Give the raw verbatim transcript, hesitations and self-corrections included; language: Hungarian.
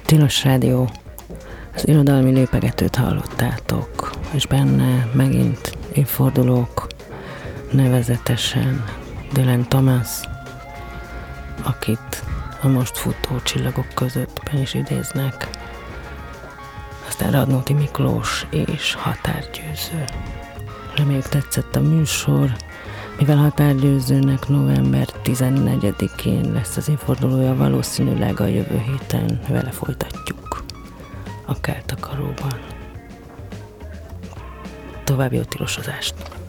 Tilos Rádió, az irodalmi lépegetőt hallottátok, és benne megint évfordulók, nevezetesen Dylan Thomas, akit a most futó csillagok közöttben is idéznek, aztán Radnóti Miklós és Határgyőző. Reméljük tetszett a műsor, mivel Határgyőzőnek november tizennegyedikén lesz az évfordulója, valószínűleg a jövő héten vele folytatjuk a Keltakaróban. További jó tilosozást!